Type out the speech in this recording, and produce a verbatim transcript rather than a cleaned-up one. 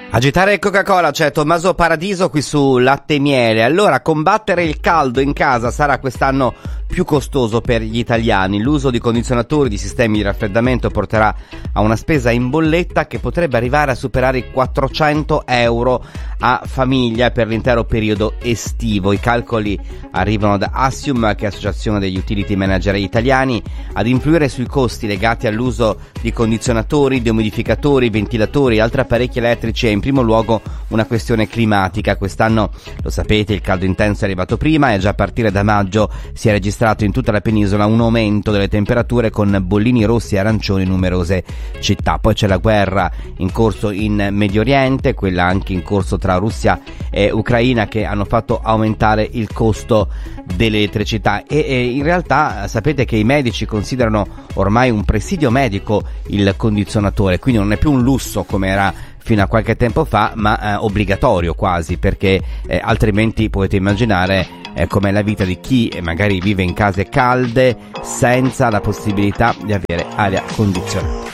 Agitare il Coca-Cola, c'è Tommaso Paradiso qui su Latte e Miele. Allora, combattere il caldo in casa sarà quest'anno più costoso per gli italiani. L'uso di condizionatori, di sistemi di raffreddamento porterà a una spesa in bolletta che potrebbe arrivare a superare i quattrocento euro a famiglia per l'intero periodo estivo. I calcoli arrivano da Assium, che è l'associazione degli utility manager italiani. Ad influire sui costi legati all'uso di condizionatori, deumidificatori, ventilatori e altri apparecchi elettrici è in primo luogo una questione climatica. Quest'anno, lo sapete, il caldo intenso è arrivato prima e già a partire da maggio si è registrato in tutta la penisola un aumento delle temperature con bollini rossi e arancioni in numerose città. Poi c'è la guerra in corso in Medio Oriente, quella anche in corso tra Russia e Ucraina, che hanno fatto aumentare il costo dell'elettricità e, e in realtà sapete che i medici considerano ormai un presidio medico il condizionatore, quindi non è più un lusso come era fino a qualche tempo fa, ma eh, obbligatorio quasi, perché eh, altrimenti potete immaginare eh, com'è la vita di chi eh, magari vive in case calde senza la possibilità di avere aria condizionata.